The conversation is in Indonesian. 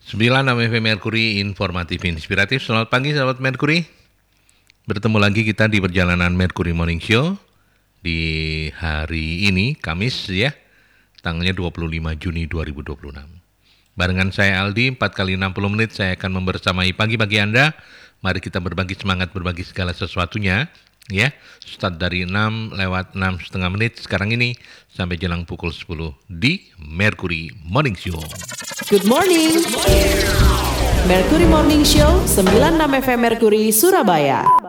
96 FM Mercury, informatif inspiratif. Selamat pagi sahabat Mercury. Bertemu lagi kita di perjalanan Mercury Morning Show di hari ini, Kamis ya, tanggalnya 25 Juni 2026. Barengan saya Aldi, 4 kali 60 menit saya akan membersamai pagi-pagi Anda. Mari kita berbagi semangat, berbagi segala sesuatunya ya. Start dari 6 lewat 6,5 menit sekarang ini sampai jelang pukul 10 di Mercury Morning Show. Good morning. Mercury Morning Show 96 FM Mercury Surabaya.